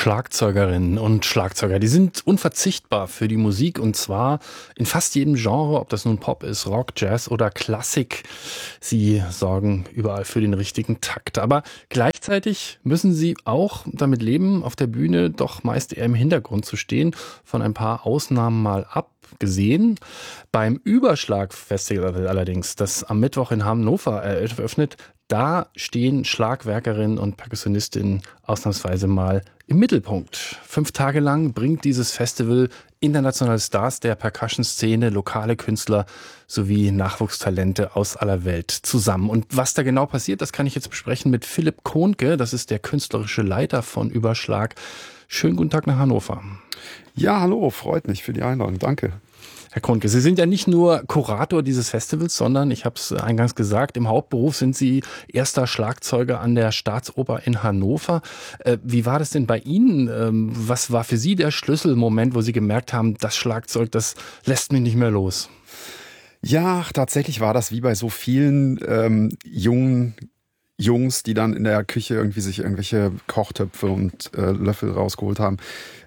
Schlagzeugerinnen und Schlagzeuger, die sind unverzichtbar für die Musik und zwar in fast jedem Genre, ob das nun Pop ist, Rock, Jazz oder Klassik. Sie sorgen überall für den richtigen Takt. Aber gleichzeitig müssen sie auch damit leben, auf der Bühne doch meist eher im Hintergrund zu stehen, von ein paar Ausnahmen mal abgesehen. Beim Überschlag-Festival allerdings, das am Mittwoch in Hannover eröffnet, da stehen Schlagwerkerinnen und Perkussionistinnen ausnahmsweise mal im Mittelpunkt. 5 Tage lang bringt dieses Festival internationale Stars der Percussion-Szene, lokale Künstler sowie Nachwuchstalente aus aller Welt zusammen. Und was da genau passiert, das kann ich jetzt besprechen mit Philipp Kohnke. Das ist der künstlerische Leiter von Überschlag. Schönen guten Tag nach Hannover. Ja, hallo, freut mich für die Einladung. Danke. Herr Kohnke, Sie sind ja nicht nur Kurator dieses Festivals, sondern, ich habe es eingangs gesagt, im Hauptberuf sind Sie erster Schlagzeuger an der Staatsoper in Hannover. Wie war das denn bei Ihnen? Was war für Sie der Schlüsselmoment, wo Sie gemerkt haben, das Schlagzeug, das lässt mich nicht mehr los? Ja, tatsächlich war das wie bei so vielen jungen Jungs, die dann in der Küche irgendwie sich irgendwelche Kochtöpfe und Löffel rausgeholt haben.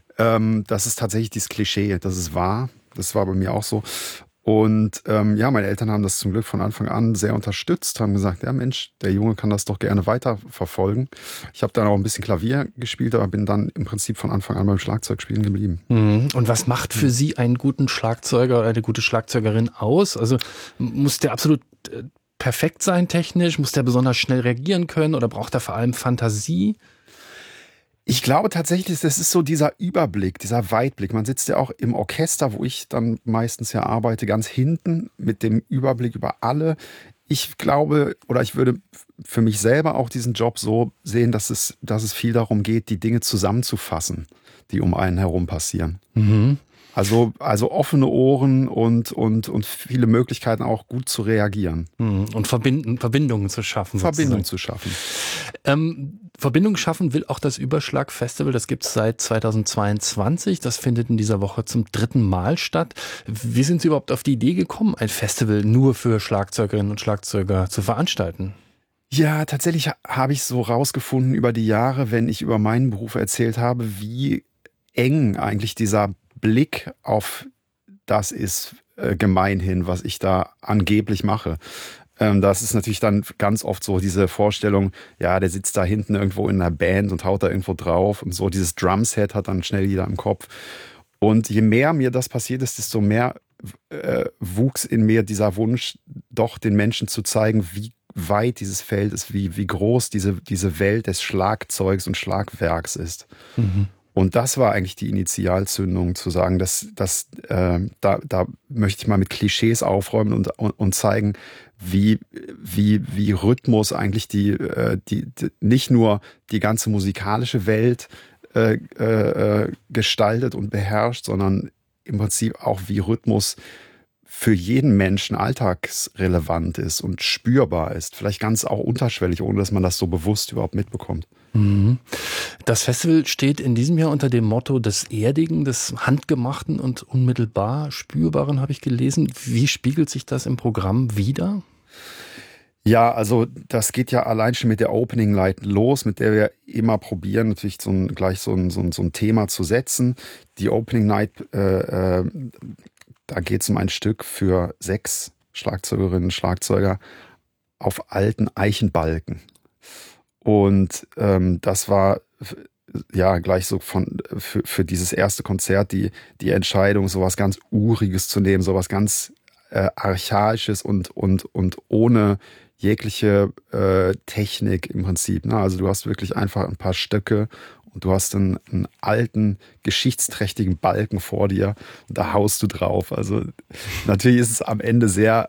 Das ist tatsächlich dieses Klischee, das ist wahr. Das war bei mir auch so. Und ja, meine Eltern haben das zum Glück von Anfang an sehr unterstützt, haben gesagt, ja Mensch, der Junge kann das doch gerne weiterverfolgen. Ich habe dann auch ein bisschen Klavier gespielt, aber bin dann im Prinzip von Anfang an beim Schlagzeugspielen geblieben. Und was macht für Sie einen guten Schlagzeuger oder eine gute Schlagzeugerin aus? Also muss der absolut perfekt sein technisch? Muss der besonders schnell reagieren können oder braucht er vor allem Fantasie? Ich glaube tatsächlich, das ist so dieser Überblick, dieser Weitblick. Man sitzt ja auch im Orchester, wo ich dann meistens ja arbeite, ganz hinten mit dem Überblick über alle. Ich glaube, oder ich würde für mich selber auch diesen Job so sehen, dass es viel darum geht, die Dinge zusammenzufassen, die um einen herum passieren. Mhm. Also offene Ohren und viele Möglichkeiten auch gut zu reagieren. Und Verbindungen zu schaffen. Verbindung zu schaffen. Verbindung schaffen will auch das Überschlag-Festival. Das gibt es seit 2022. Das findet in dieser Woche zum 3. Mal statt. Wie sind Sie überhaupt auf die Idee gekommen, ein Festival nur für Schlagzeugerinnen und Schlagzeuger zu veranstalten? Ja, tatsächlich habe ich so rausgefunden über die Jahre, wenn ich über meinen Beruf erzählt habe, wie eng eigentlich dieser Blick auf das ist gemeinhin, was ich da angeblich mache. Das ist natürlich dann ganz oft so diese Vorstellung, ja, der sitzt da hinten irgendwo in einer Band und haut da irgendwo drauf und so. Dieses Drumset hat dann schnell jeder im Kopf. Und je mehr mir das passiert ist, desto mehr wuchs in mir dieser Wunsch, doch den Menschen zu zeigen, wie weit dieses Feld ist, wie groß diese Welt des Schlagzeugs und Schlagwerks ist. Mhm. Und das war eigentlich die Initialzündung, zu sagen, da möchte ich mal mit Klischees aufräumen und zeigen, wie Rhythmus eigentlich die nicht nur die ganze musikalische Welt gestaltet und beherrscht, sondern im Prinzip auch wie Rhythmus für jeden Menschen alltagsrelevant ist und spürbar ist. Vielleicht ganz auch unterschwellig, ohne dass man das so bewusst überhaupt mitbekommt. Das Festival steht in diesem Jahr unter dem Motto des Erdigen, des Handgemachten und unmittelbar Spürbaren, habe ich gelesen. Wie spiegelt sich das im Programm wider? Ja, also das geht ja allein schon mit der Opening Light los, mit der wir immer probieren, natürlich gleich so ein Thema zu setzen. Die Opening Night, da geht es um ein Stück für 6 Schlagzeugerinnen und Schlagzeuger auf alten Eichenbalken. Und das war ja gleich so für dieses erste Konzert die Entscheidung, sowas ganz Uriges zu nehmen, sowas ganz Archaisches und ohne jegliche Technik im Prinzip. Ne? Also du hast wirklich einfach ein paar Stöcke und du hast einen alten, geschichtsträchtigen Balken vor dir und da haust du drauf. Also natürlich ist es am Ende sehr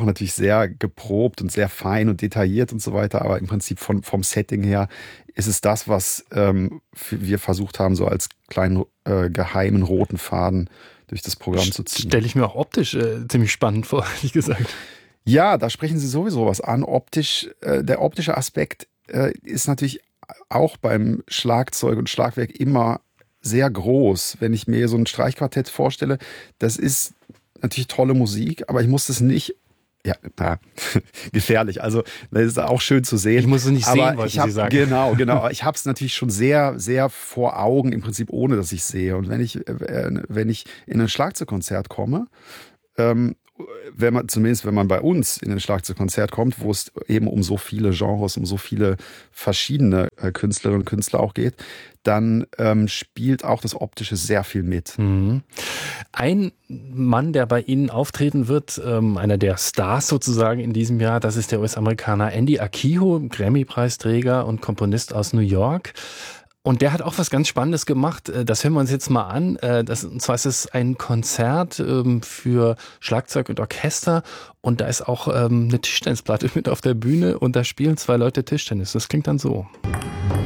geprobt und sehr fein und detailliert und so weiter, aber im Prinzip vom Setting her ist es das, was wir versucht haben, so als kleinen geheimen roten Faden durch das Programm zu ziehen. Stelle ich mir auch optisch ziemlich spannend vor, ehrlich gesagt. Ja, da sprechen Sie sowieso was an. Der optische Aspekt ist natürlich auch beim Schlagzeug und Schlagwerk immer sehr groß. Wenn ich mir so ein Streichquartett vorstelle, das ist natürlich tolle Musik, aber ich muss das nicht Ja, gefährlich. Also das ist auch schön zu sehen. Ich muss es nicht aber sehen, wollten Sie sagen. Genau. Ich habe es natürlich schon sehr, sehr vor Augen, im Prinzip ohne, dass ich sehe. Und wenn ich in ein Schlagzeugkonzert komme, wenn man bei uns in ein Schlagzeugkonzert kommt, wo es eben um so viele Genres, um so viele verschiedene Künstlerinnen und Künstler auch geht, dann spielt auch das Optische sehr viel mit. Mhm. Ein Mann, der bei Ihnen auftreten wird, einer der Stars sozusagen in diesem Jahr, das ist der US-Amerikaner Andy Akiho, Grammy-Preisträger und Komponist aus New York. Und der hat auch was ganz Spannendes gemacht. Das hören wir uns jetzt mal an. Und zwar ist es ein Konzert für Schlagzeug und Orchester. Und da ist auch eine Tischtennisplatte mit auf der Bühne. Und da spielen 2 Leute Tischtennis. Das klingt dann so.